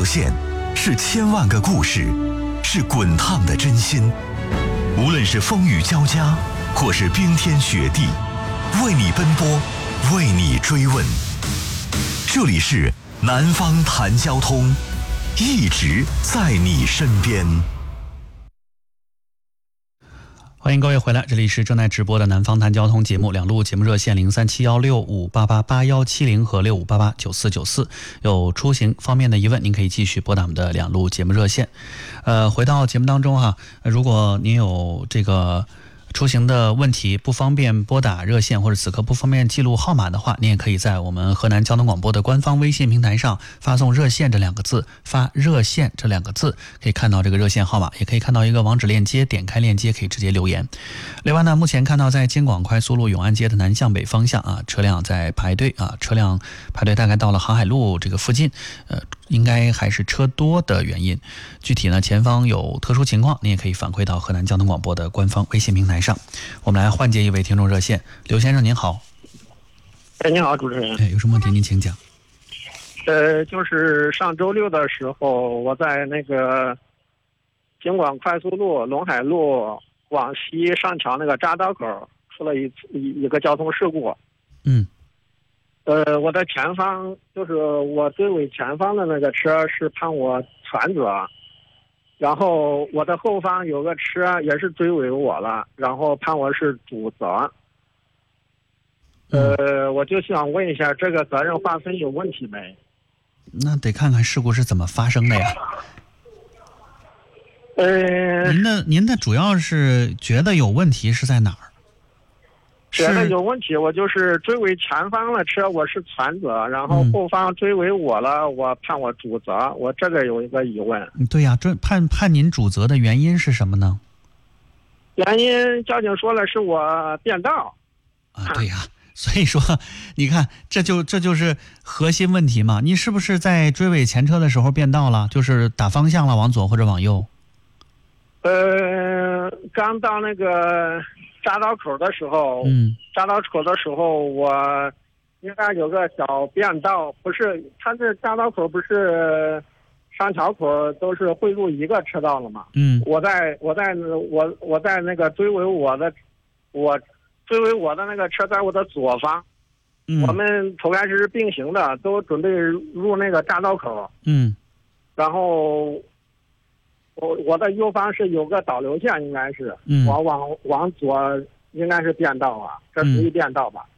线，是千万个故事，是滚烫的真心。无论是风雨交加，或是冰天雪地，为你奔波，为你追问。这里是南方谈交通，一直在你身边。 欢迎各位回来，这里是正在直播的南方谈交通节目，两路节目热线037165888170和65889494。有出行方面的疑问，您可以继续拨打我们的两路节目热线。回到节目当中哈，如果您有这个出行的问题不方便拨打热线，或者此刻不方便记录号码的话，您也可以在我们河南交通广播的官方微信平台上发送热线这两个字，发热线这两个字，可以看到这个热线号码，也可以看到一个网址链接，点开链接可以直接留言。另外呢，目前看到在京广快速路永安街的南向北方向啊，车辆在排队啊，车辆排队大概到了航海路这个附近，应该还是车多的原因。具体呢，前方有特殊情况，您也可以反馈到河南交通广播的官方微信平台上。我们来换接一位听众热线，刘先生您好。 您好，主持人。 有什么问题您请讲。 就是上周六的时候，我在那个京广快速路陇海路往西上桥那个匝道口出了一个交通事故。我的前方就是我追尾前方的那个车是判我全责，然后我的后方有个车也是追尾我了，然后判我是主责。我就想问一下，这个责任划分有问题没？ 那得看看事故是怎么发生的呀。您的主要是觉得有问题是在哪儿？ 觉得有问题，我就是追尾前方的车我是全责，然后后方追尾我了，我判我主责，我这个有一个疑问。 对呀，这判您主责的原因是什么呢？ 原因交警说了是我变道啊，对呀，所以说你看这就是核心问题嘛，你是不是在追尾前车的时候变道了，就是打方向了，往左或者往右？ 刚到那个匝道口的时候，我应该有个小变道，不是，它这匝道口不是上桥口都是汇入一个车道了吗？我在那个追尾我的那个车在我的左方，我们头开始是并行的，都准备入那个匝道口，然后我的右方是有个导流线，应该是往左应该是变道啊，这属于变道吧？